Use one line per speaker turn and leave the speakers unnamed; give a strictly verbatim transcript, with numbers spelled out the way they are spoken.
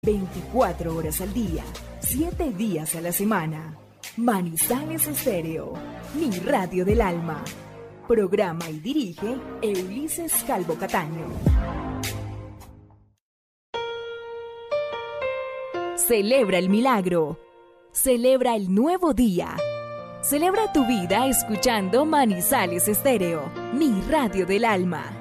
veinticuatro horas al día, siete días a la semana. Manizales Estéreo, mi radio del alma. Programa y dirige Ulises Calvo Cataño. Celebra el milagro. Celebra el nuevo día. Celebra tu vida escuchando Manizales Estéreo, mi radio del alma.